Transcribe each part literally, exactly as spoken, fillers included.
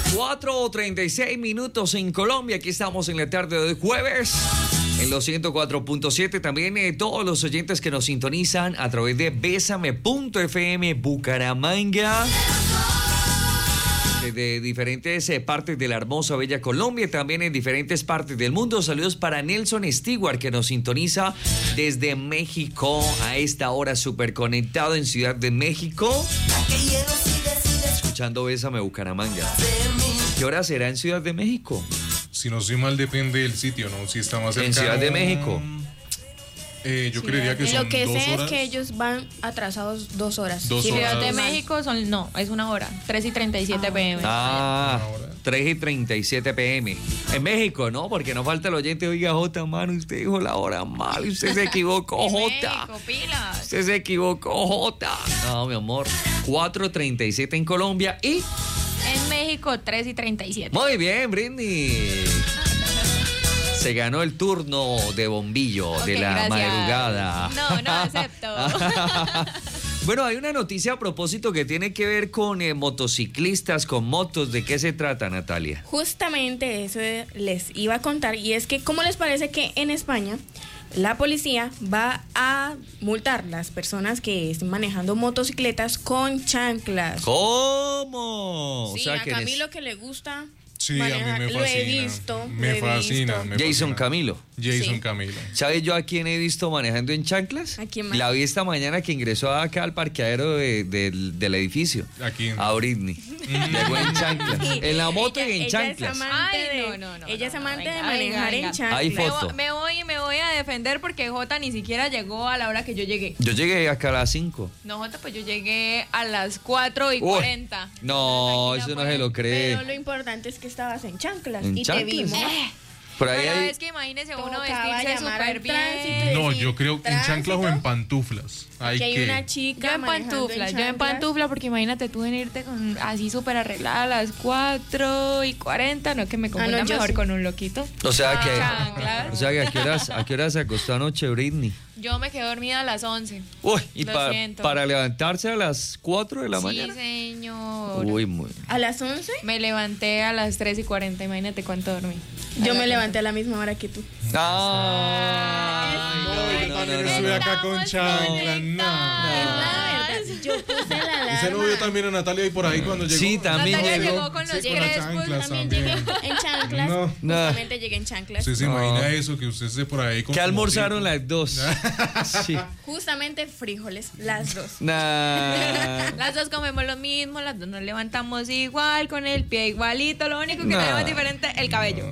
cuatro treinta y seis minutos en Colombia. Aquí estamos en la tarde de jueves. En los ciento cuatro punto siete, también eh, todos los oyentes que nos sintonizan a través de Bésame punto F M Bucaramanga, de diferentes eh, partes de la hermosa bella Colombia, también en diferentes partes del mundo. Saludos para Nelson Stewart, que nos sintoniza desde México a esta hora, súper conectado en Ciudad de México, escuchando Bésame Bucaramanga. ¿Qué hora será en Ciudad de México? Si no estoy mal, depende del sitio, ¿no? Si está más cercano. En Ciudad de México. Eh, yo Sí, creería que son lo que dos sé horas. es que ellos van atrasados dos horas. Dos Ciudad horas. de México son, no, es una hora, tres y treinta y siete pm. Ah, Una hora. tres y treinta y siete pm. En México, ¿no? Porque no falta el oyente, oiga, Jota, mano, usted dijo la hora mal, usted se equivocó, Jota. México, pilas. Usted se equivocó, Jota. No, mi amor. cuatro treinta y siete en Colombia y... En México, tres y treinta y siete. Muy bien, Britney. Se ganó el turno de bombillo Ok, de la gracias. madrugada. No, no acepto. Bueno, hay una noticia a propósito que tiene que ver con eh, motociclistas, con motos. ¿De qué se trata, Natalia? Justamente eso les iba a contar, y es que ¿cómo les parece que en España la policía va a multar las personas que estén manejando motocicletas con chanclas? ¿Cómo? Sí, O sea, a que eres Camilo que le gusta Sí, a mí manejar, me lo fascina. he visto, me lo he fascina. visto. me Jason fascina. Camilo. Jason Sí. Camilo. ¿Sabes yo a quién he visto manejando en chanclas? ¿A quién más? La vi esta mañana que ingresó acá al parqueadero de- del- del edificio. ¿A quién? A Britney. Llegó en chanclas. Sí. En la moto Ella- y en ella chanclas. Es amante Ay, de, no, no, no, ella es no, no, amante de venga, manejar venga, en venga. chanclas. Hay Me, foto. vo- me voy y me voy a defender porque Jota ni siquiera llegó a la hora que yo llegué. Yo llegué acá a las cinco. No, Jota, pues yo llegué a las cuatro y Uy, cuarenta. No, Entonces, aquí eso no puede- se lo cree. Pero lo importante es que estabas en chanclas ¿En y chanclas? te vimos. Por ahí Pero hay... es que imagínese uno Tocaba vestirse llamar súper al tránsito. bien. No, decir, yo creo que en chanclas o en tránsito. pantuflas. Hay Que hay que... una chica Yo en manejando pantuflas, yo en chanclas. pantufla, porque imagínate tú venirte con así súper arreglada a las cuatro y cuarenta, no que me confunda Ah, no, yo mejor sí. con un loquito. O sea que... Chanclas. O sea que a qué horas, a qué horas se acostó anoche Britney. Yo me quedé dormida a las once. Uy, y Lo pa- siento. para levantarse a las cuatro de la Sí, mañana. señor. Uy, muy... ¿A las once? Me levanté a las tres y cuarenta, imagínate cuánto dormí. Yo A me la levanté a la misma hora que tú. Ay, No, yo no, también no, no, estoy no. acá con Estamos chanclas. No. La verdad, yo puse la alarma. ¿Usted no vio también a Natalia ahí por ahí cuando llegó? Sí, también Natalia llegó. llegó con los Sí, con las crespos. chanclas También también. llegué en chanclas. No. No. Justamente llegué en chanclas. ¿Usted se No. imagina eso? Que usted esté por ahí con ¿Qué su almorzaron motico. las dos? Sí. Justamente frijoles, las dos. Nah. Las dos comemos lo mismo, las dos nos levantamos igual, con el pie igualito, lo único que No. tenemos diferente, el cabello.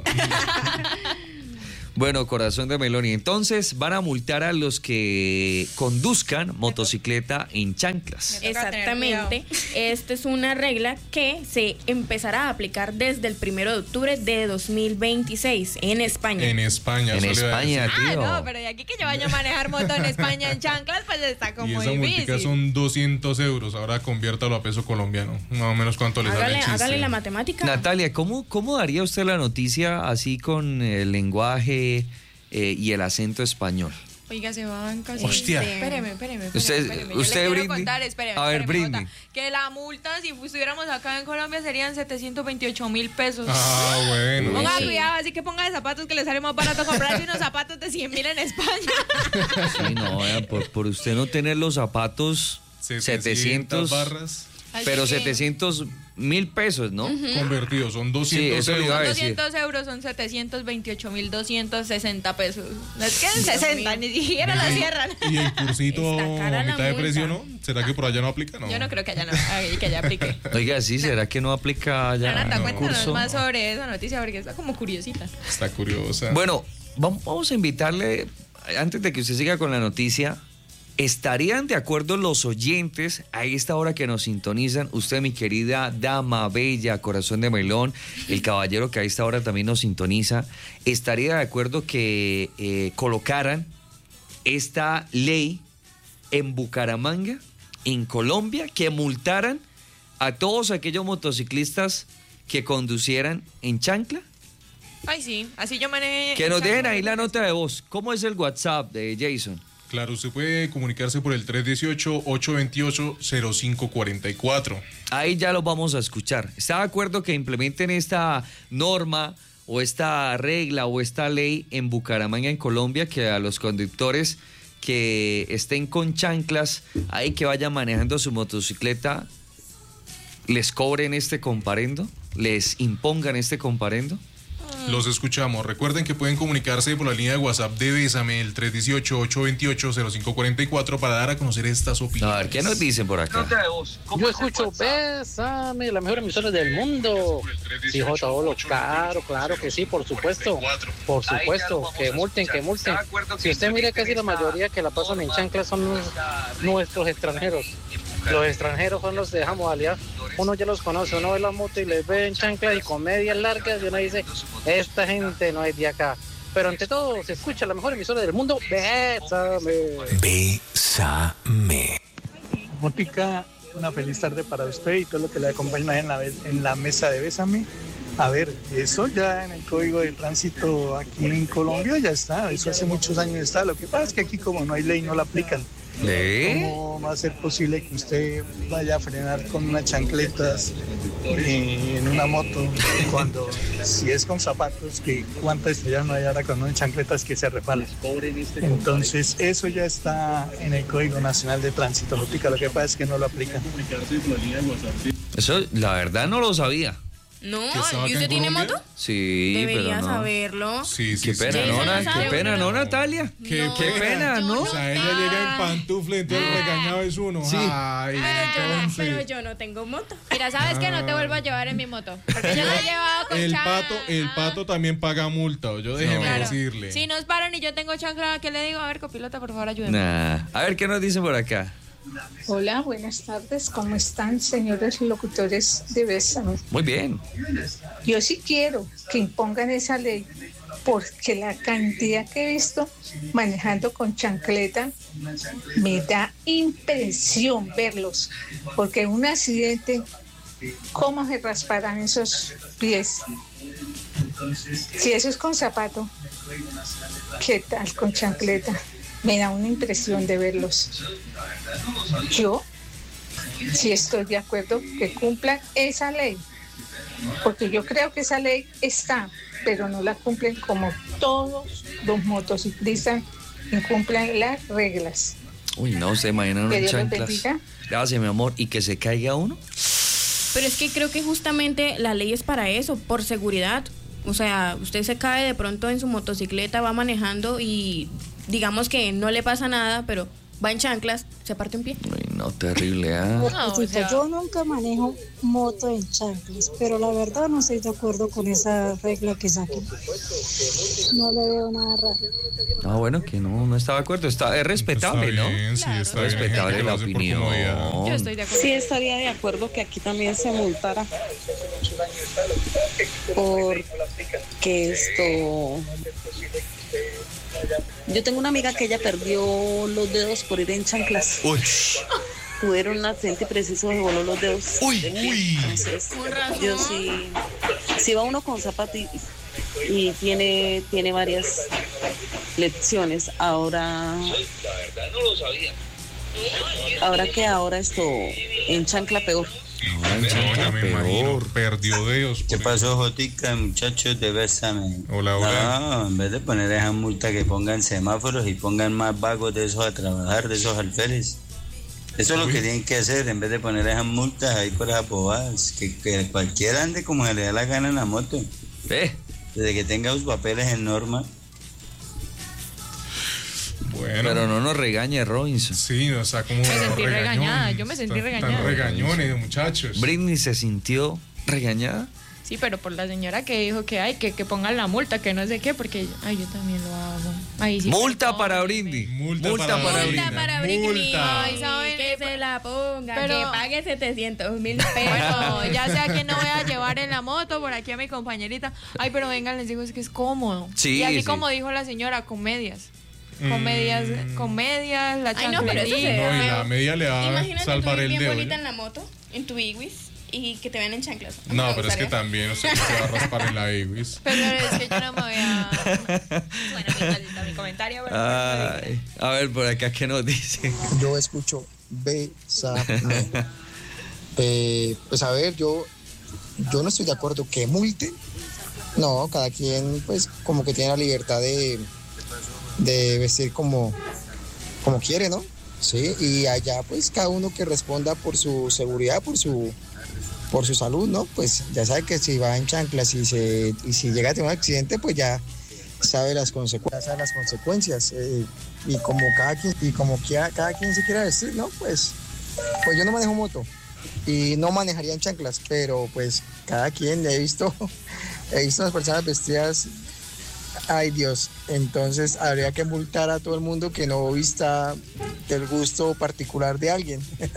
Bueno, corazón de melón. Y entonces van a multar a los que conduzcan motocicleta en chanclas. Me toca tener Exactamente. Esta es una regla que se empezará a aplicar desde el primero de octubre de dos mil veintiséis en España. En España. En eso le iba a España, decir. Ah, tío. no, pero de aquí que yo vaya a manejar moto en España en chanclas, pues está Y como esa multica difícil. son doscientos euros. Ahora conviértalo a peso colombiano. Más o menos cuánto le sale Hágale, el chiste. hágale la matemática. Natalia, ¿cómo, ¿cómo daría usted la noticia así con el lenguaje eh, y el acento español? Oiga, se banca. sí. Hostia. Espéreme, espéreme. espéreme, Usted- espéreme. Yo usted, le quiero Britney. contar, espéreme, A ver, espéreme, Britney. Jota, que la multa, si estuviéramos acá en Colombia, serían setecientos veintiocho mil pesos. Ah, bueno. Ponga Sí. cuidado, así que ponga de zapatos que le sale más barato comprarse unos zapatos de cien mil en España. Sí, no, vean, por, por usted no tener los zapatos setecientos, barras Así pero que- setecientos mil pesos, ¿no? convertidos. Son doscientos eso le iba a euros. decir. doscientos euros son setecientos veintiocho mil doscientos sesenta pesos. No es que en sesenta, ni siquiera la cierran. Y el cursito Está cara a la mitad de multa. precio, ¿no? ¿Será que por allá no aplica? No. Yo no creo que allá no, ay, que allá aplique. Oiga, sí, ¿será que no aplica ya Renata, el cuéntanos curso? más sobre esa noticia porque está como curiosita. Está curiosa. Bueno, vamos, vamos a invitarle, antes de que usted siga con la noticia, ¿estarían de acuerdo los oyentes a esta hora que nos sintonizan? Usted, mi querida dama bella, corazón de melón, el caballero que a esta hora también nos sintoniza, ¿estaría de acuerdo que eh, colocaran esta ley en Bucaramanga, en Colombia, que multaran a todos aquellos motociclistas que conducieran en chancla? Ay, sí, así yo manejé. Que nos en dejen chancla ahí la varias nota de voz. ¿Cómo es el WhatsApp de Jason? Claro, usted puede comunicarse por el tres uno ocho, ocho dos ocho, cero cinco cuatro cuatro. Ahí ya lo vamos a escuchar. ¿Está de acuerdo que implementen esta norma o esta regla o esta ley en Bucaramanga, en Colombia, que a los conductores que estén con chanclas, ahí que vayan manejando su motocicleta, les cobren este comparendo? ¿Les impongan este comparendo? Los escuchamos. Recuerden que pueden comunicarse por la línea de WhatsApp de Bésame, el tres uno ocho, ocho dos ocho, cero cinco cuatro cuatro, para dar a conocer estas opiniones. A ver, ¿qué nos dicen por acá? Yo escucho Bésame, la mejor emisora del mundo. Sí, J. Olo, claro, claro que sí, por supuesto. Por supuesto, que multen, que multen. Si usted mira, casi la mayoría que la pasan en chanclas son los- nuestros extranjeros. Los extranjeros son los que dejamos aliar. Uno ya los conoce, uno ve la moto y les ve en chanclas y con medias largas y uno dice, esta gente no es de acá. Pero ante todo, se escucha la mejor emisora del mundo. Bésame. Bésame. Mótica, una feliz tarde para usted y todo lo que le acompaña en la, ve- en la mesa de Bésame. A ver, eso ya en el Código de Tránsito aquí en Colombia ya está, eso hace muchos años está. Lo que pasa es que aquí como no hay ley no la aplican. ¿Eh? ¿Cómo va a ser posible que usted vaya a frenar con unas chancletas eh, en una moto cuando si es con zapatos, que cuántas ya no hay ahora con unas chancletas que se resbalan? Entonces eso ya está en el Código Nacional de Tránsito, Mótica, lo que pasa es que no lo aplican. Eso, la verdad, no lo sabía. No, ¿Que estaba acá ¿y en usted tiene Colombia? moto? Sí, Debería pero no. saberlo. Sí, sí, Qué sí. pena, Sí, ¿no? eso no Na- sabe Qué pena, uno. ¿no, Natalia? Qué, No, Qué pena, ¿no? O sea, ella llega en pantufla, entonces el regañado es uno. Sí. Ay, Pero yo, entonces. pero yo no tengo moto. Mira, ¿sabes que no te vuelvo a llevar en mi moto? Porque yo la he llevado con El chancla. pato, el pato también paga multa, yo déjeme Claro. decirle. Si nos paran y yo tengo chancla, ¿qué le digo? A ver, copilota, por favor, ayúdeme. Nah. A ver, ¿qué nos dicen por acá? Hola, buenas tardes. ¿Cómo están, señores locutores de Bésame? Muy bien. Yo sí quiero que impongan esa ley, porque la cantidad que he visto manejando con chancleta me da impresión verlos, porque un accidente, ¿cómo se rasparán esos pies? Si eso es con zapato, ¿qué tal con chancleta? Me da una impresión de verlos. Yo sí estoy de acuerdo que cumplan esa ley, porque yo creo que esa ley está, pero no la cumplen como todos los motociclistas incumplen las reglas. Uy, no, se imaginan Que unas Dios los chanclas. bendiga. Gracias, mi amor. ¿Y que se caiga uno? Pero es que creo que justamente la ley es para eso, por seguridad. O sea, usted se cae de pronto en su motocicleta, va manejando y digamos que no le pasa nada, pero va en chanclas, se parte un pie. Uy, no, terrible, ¿ah? No, o sea, Yo nunca manejo moto en chanclas, pero la verdad no estoy de acuerdo con esa regla que saquen. No le veo nada raro. Ah, bueno, que no, no está de acuerdo. Está, es respetable, Está ¿no? bien, sí, está bien. Hay gente Respetable que lo la hace por opinión. comodidad. yo estoy de acuerdo. Sí, estaría de acuerdo que aquí también se multara porque esto... Yo tengo una amiga que ella perdió los dedos por ir en chanclas. Uy, Tuvieron un accidente preciso, se voló los dedos. uy, Uy. Entonces, yo sí, si va uno con zapato y, y tiene, tiene varias lecciones, ahora, ahora que ahora esto, en chancla peor. no, en No, chancla ya me imagino. peor. Perdió dedos. ¿Qué por pasó, Jotica, muchachos de Bésame? Hola, hola. No, en vez de poner esa multa, que pongan semáforos y pongan más vagos de esos a trabajar, de esos alférez. Eso es lo Uy. que tienen que hacer, en vez de poner esas multas ahí por esas bobadas. Que, que cualquiera ande como se le da la gana en la moto. Eh, Desde que tenga sus papeles en norma. Bueno. pero no nos regañe, Robinson. Sí, o sea, como Me sentí regañón. regañada, yo me sentí Están- regañada. Están regañones, muchachos. Britney se sintió regañada. Sí, pero por la señora que dijo que hay que, que pongan la multa, que no sé qué, porque ay, yo también lo hago. Ahí sí. Multa para Britney. Multa para para Britney. Britney. Multa para Britney. Multa. Ay, ¿saben? Que se la ponga, Pero- que pague setecientos mil pesos. Bueno, ya sé a quién no voy a llevar en la moto, por aquí a mi compañerita. Ay, pero vengan, les digo, es que es cómodo. Sí, y así sí. como dijo la señora, con medias. Con medias, con medias, la Ay, no, pero eso se chanclerita. ve No, y feo. la media le va a Imagínate salvar tú ir el bien dedo. bonita ¿ya? en la moto, en tu Igwis, y que te vean en chanclas. No, Me pero es que gustaría. también usted se va a raspar en la Ibis. Pero es que yo no me voy a... Bueno, mi, cosita, mi comentario. Pero Ay, a ver, por acá, ¿qué nos dice? Yo escucho Bésame. Eh, pues a ver, yo, yo no estoy de acuerdo que multen. No, cada quien pues como que tiene la libertad de, de vestir como, como quiere, ¿no? Sí, y allá pues cada uno que responda por su seguridad, por su, por su salud, ¿no? Pues ya sabe que si va en chanclas y, se, y si llega a tener un accidente, pues ya sabe las consecuencias, sabe las consecuencias. Eh, y como cada quien, y como quiera, cada quien se quiera vestir, ¿no? Pues, pues yo no manejo moto y no manejaría en chanclas, pero pues cada quien, he visto, he visto a las personas vestidas, ay Dios, entonces habría que multar a todo el mundo que no vista del gusto particular de alguien.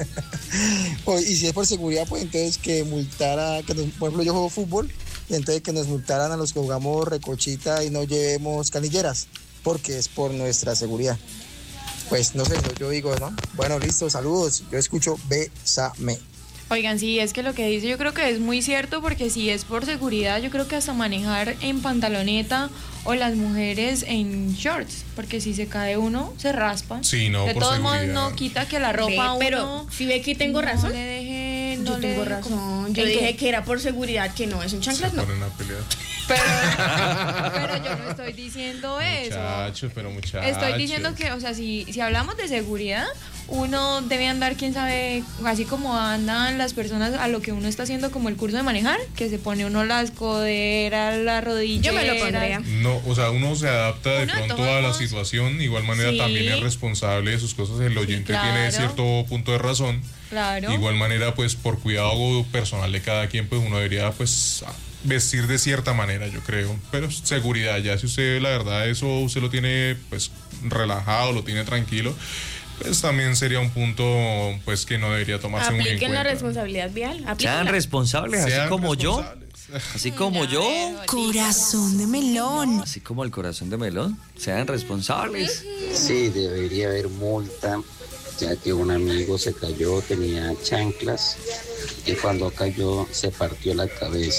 O, y si es por seguridad, pues entonces que multara, que nos, por ejemplo yo juego fútbol, y entonces que nos multaran a los que jugamos recochita y no llevemos canilleras, porque es por nuestra seguridad. Pues no sé, yo digo, ¿no? Bueno, listo, saludos, yo escucho Bésame. Oigan, sí, es que lo que dice yo creo que es muy cierto, porque si es por seguridad, yo creo que hasta manejar en pantaloneta o las mujeres en shorts, porque si se cae uno, se raspa. Sí, no, de por todos modos seguridad. no quita que la ropa Ve, pero uno si ve que tengo no razón. le deje, no Yo le tengo deje razón. como- Yo ¿En dije qué? que era por seguridad, que no, es un chanclas, Se no. ponen a pelear. Pero, pero yo no estoy diciendo eso. Muchachos, pero muchachos. Estoy diciendo que, o sea, si, si hablamos de seguridad, uno debe andar, quién sabe, así como andan las personas a lo que uno está haciendo como el curso de manejar, que se pone uno las coderas, las rodillas. Yo me lo pondría. No, o sea, uno se adapta de Uno de pronto todos a la modos- situación, igual manera Sí. también es responsable de sus cosas, el oyente claro. tiene cierto punto de razón. Claro. Igual manera, pues por cuidado personal de cada quien, pues uno debería pues vestir de cierta manera, yo creo. Pero seguridad, ya si usted la verdad eso usted lo tiene pues relajado, lo tiene tranquilo, pues también sería un punto pues que no debería tomarse muy en Apliquen la cuenta. responsabilidad vial. Sean aplíquenla. responsables, así Sean como yo. responsables. Así como yo. Corazón de melón. Así como el corazón de melón. Sean responsables. Sí, debería haber multa, ya que un amigo se cayó, tenía chanclas y cuando cayó se partió la cabeza.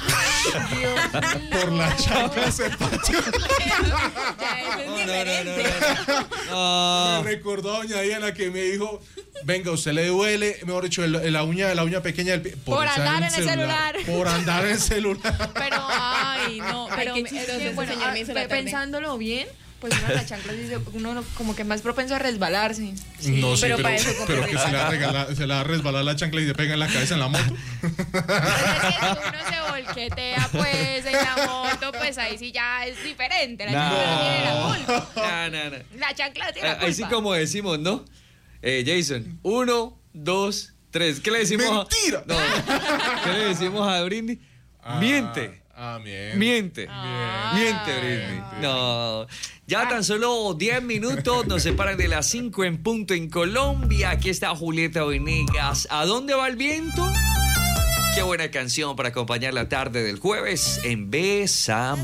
Por la chancla se partió. No, no, no, no, no. Me recordó a doña Diana que me dijo, venga, usted le duele, mejor dicho, el- la uña, la uña pequeña del pie. Por estar andar en el celular. Por andar en el celular. Pero, ay, no, Ay, pero qué es que, chistoso ese bueno, señor me ah, hizo la pe- tarde. pensándolo bien, pues uno de las chanclas dice, uno no- como que más propenso a resbalarse. No, sí, pero pero, para eso pero compré que se le, va a regala- se le va a resbalar la chancla y se pega en la cabeza en la moto. Pues es que si uno se volquetea pues en la moto, pues ahí sí ya es diferente. La chancla no tiene la culpa. No, no, no. La chancla no tiene la Ah, culpa. Así como decimos, ¿no? Eh, Jason, uno, dos, tres. ¿Qué le decimos? a- ¡Mentira! No. ¿Qué le decimos a Britney? Ah, Miente. Ah, bien. Miente. Ah. Miente, Britney. No. Ya tan solo diez minutos nos separan de las cinco en punto en Colombia. Aquí está Julieta Venegas. ¿A dónde va el viento? Qué buena canción para acompañar la tarde del jueves en Bésame.